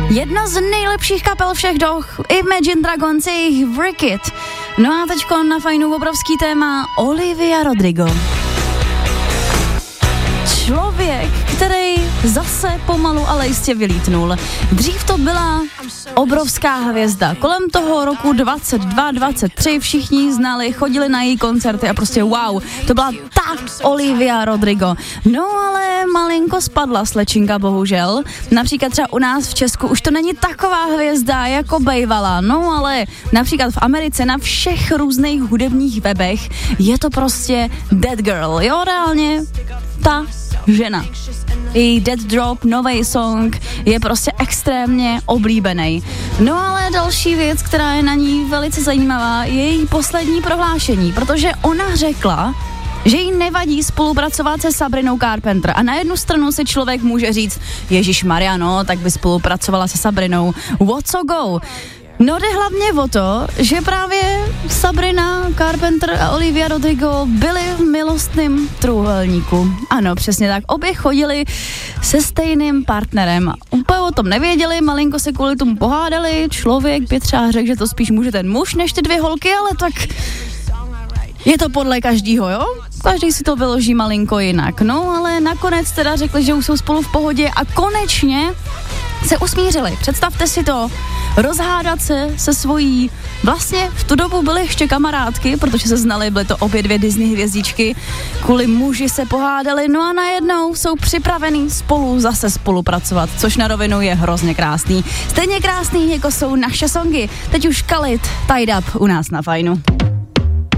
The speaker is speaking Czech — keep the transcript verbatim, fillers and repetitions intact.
Jedna z nejlepších kapel všech dob, Imagine Dragons, jejich Wicked. No a teďko na Fajnu obrovský téma Olivia Rodrigo. Člověk, který zase pomalu, ale jistě vylítnul. Dřív to byla obrovská hvězda. Kolem toho roku dvacet dva dvacet tři všichni znali, chodili na její koncerty a prostě wow, to byla ta Olivia Rodrigo. No ale malinko spadla slečinka, bohužel. Například třeba u nás v Česku už to není taková hvězda jako bejvala. No ale například v Americe na všech různých hudebních webech je to prostě Dead Girl. Jo, reálně ta žena. Její Dead Drop, nový song, je prostě extrémně oblíbený. No ale další věc, která je na ní velice zajímavá, je její poslední prohlášení, protože ona řekla, že jí nevadí spolupracovat se Sabrinou Carpenter. A na jednu stranu si člověk může říct, ježišmarja, no, tak by spolupracovala se Sabrinou. What so go? No jde hlavně o to, že právě Sabrina Carpenter a Olivia Rodrigo byly v milostném trůhelníku. Ano, přesně tak. Obě chodili se stejným partnerem. Úplně o tom nevěděli, malinko se kvůli tomu pohádali. Člověk by třeba řekl, že to spíš může ten muž než ty dvě holky, ale tak je to podle každýho, jo? Každý si to vyloží malinko jinak. No, ale nakonec teda řekli, že už jsou spolu v pohodě a konečně se usmířili. Představte si to, rozhádat se se svojí, vlastně v tu dobu byly ještě kamarádky, protože se znali, byly to obě dvě Disney hvězdičky, kvůli muži se pohádali, no a najednou jsou připravený spolu zase spolupracovat, což na rovinu je hrozně krásný. Stejně krásný, jako jsou naše songy. Teď už Khalid, Tied Up u nás na Fajnu.